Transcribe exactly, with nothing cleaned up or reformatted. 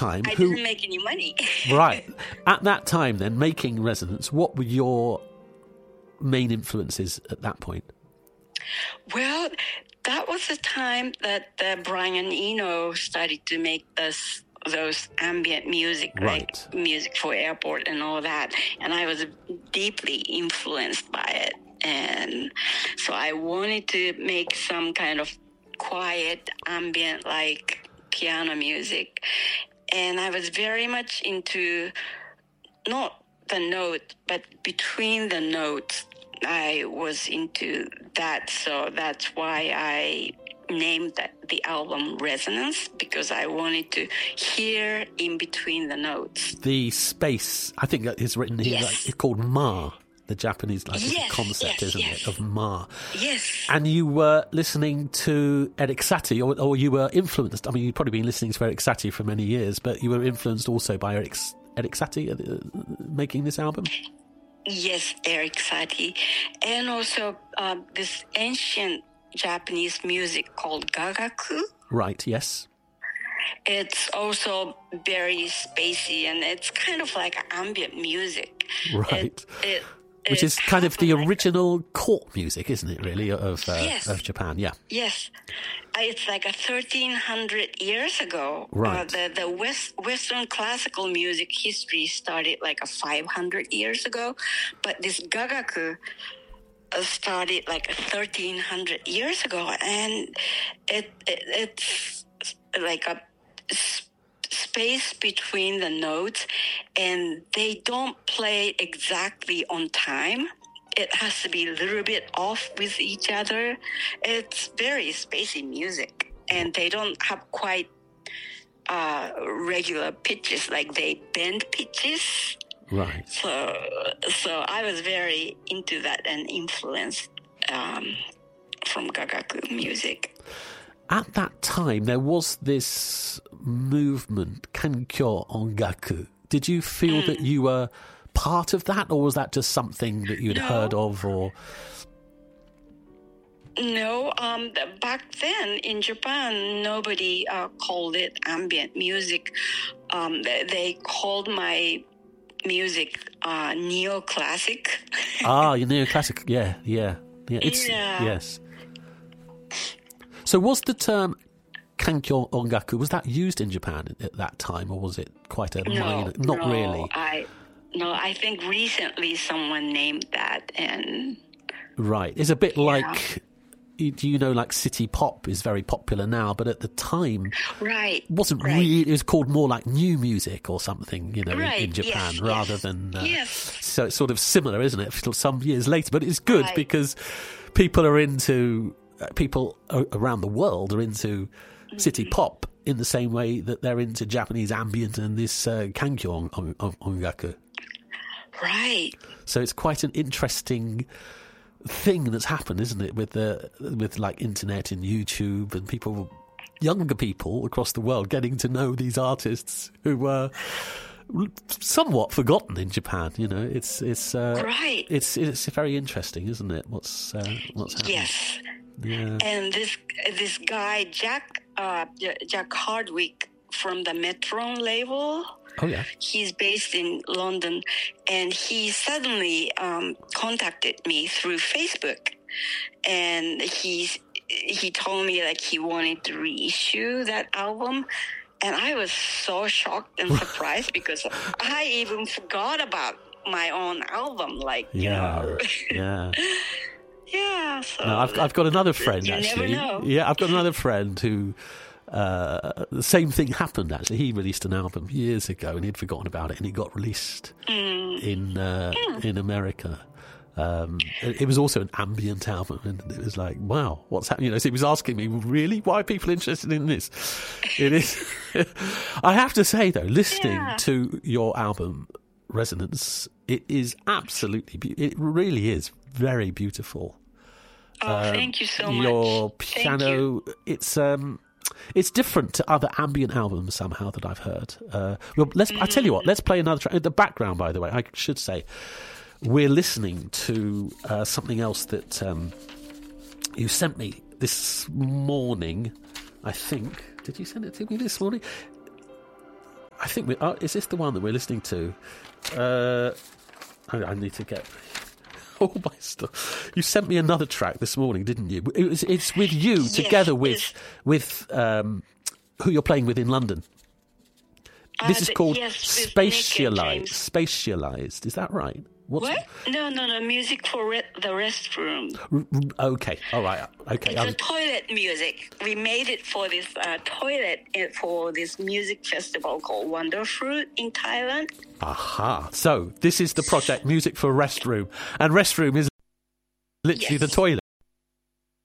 time, I who, didn't make any money. right. At that time, then, making Resonance, what were your main influences at that point? Well, that was the time that uh, Brian Eno started to make this those ambient music, Right. like music for airport and all that. And I was deeply influenced by it. And so I wanted to make some kind of quiet, ambient, like piano music. And I was very much into not the note, but between the notes. I was into that. So that's why I named that, the album Resonance, because I wanted to hear in between the notes. The space, I think that is written here, Yes. like, it's called Ma, the Japanese like Yes, concept, yes, isn't yes. it, of Ma. Yes. And you were listening to Eric Satie, or, or you were influenced, I mean, you've probably been listening to Eric Satie for many years, but you were influenced also by Eric, Eric Satie uh, making this album? Yes, Eric Satie. And also uh, this ancient Japanese music called gagaku. Right, yes. It's also very spacey, and it's kind of like ambient music. Right. It, it, Which it's is kind of the like- original court music, isn't it, really, of uh, Yes. of Japan? Yeah. Yes, Uh, it's like a thirteen hundred years ago. Right. Uh, the the West, Western classical music history started like a five hundred years ago, but this gagaku uh, started like a thirteen hundred years ago, and it, it it's like a s- space between the notes, and they don't play exactly on time. It has to be a little bit off with each other. It's very spacey music, and they don't have quite uh, regular pitches, like they bend pitches. Right. So, so I was very into that and influenced um, from gagaku music. At that time, there was this movement, Kankyo Ongaku. Did you feel Mm. that you were part of that, or was that just something that you'd No. heard of? Or No, um, th- back then in Japan, nobody uh, called it ambient music. Um, they, they called my music uh, neoclassic. ah, you neoclassic, yeah, yeah, yeah. It's Yeah. yes. So, was the term Kankyo Ongaku, was that used in Japan at that time, or was it quite a no, minor? Not no, really. I no, I think recently someone named that, and Right. It's a bit like, do you know, like city pop is very popular now, but at the time right, wasn't right. really, it was called more like new music or something, you know, in- in, Right, Japan yes, rather yes, than. Uh, yes. So it's sort of similar, isn't it, till some years later? But it's good Right. because people are into, uh, people a- around the world are into city pop in the same way that they're into Japanese ambient and this uh, Kankyo on, on, on, ongaku. Right. So it's quite an interesting thing that's happened, isn't it, with the with like internet and YouTube and people, younger people across the world, getting to know these artists who were somewhat forgotten in Japan. You know, it's it's uh, Right. It's it's very interesting, isn't it? What's uh, what's happening? Yes. Yeah. And this this guy Jack uh, J- Jack Hardwick from the Metron label. Oh yeah. He's based in London, and he suddenly um, contacted me through Facebook, and he's he told me like he wanted to reissue that album, and I was so shocked and surprised because I even forgot about my own album. Like, you Yeah. know, Yeah. yeah. So No, I've I've got another friend you actually. never know. Yeah, I've got another friend who uh, the same thing happened actually. He released an album years ago and he'd forgotten about it, and it got released Mm. in uh, in America. Um, it, it was also an ambient album, and it was like, wow, what's happening? You know, so he was asking me, really, why are people interested in this? It is. I have to say though, listening Yeah. to your album Resonance, it is absolutely. Be- it really is very beautiful. Oh, thank you so much. Your Thank piano, you. it's um, it's different to other ambient albums somehow that I've heard. Uh, well, let's. I tell you what, let's play another track. The background, by the way, I should say, we're listening to uh, something else that um, you sent me this morning. I think. Did you send it to me this morning? I think we are. Is this the one that we're listening to? Uh, I, I need to get all my stuff. You sent me another track this morning, didn't you? It was, it's with you Yes, together with it's- with um, who you're playing with in London. This Uh, is the- called yes, with Nick and Spatialized. James. Spatialized. Is that right? What's, What? No, no, no. Music for re- the restroom. R- r- okay. All right. Okay. It's I a was- toilet music. We made it for this uh, toilet uh, for this music festival called Wonder Fruit in Thailand. Aha. So this is the project Music for Restroom, and Restroom is literally Yes. the toilet.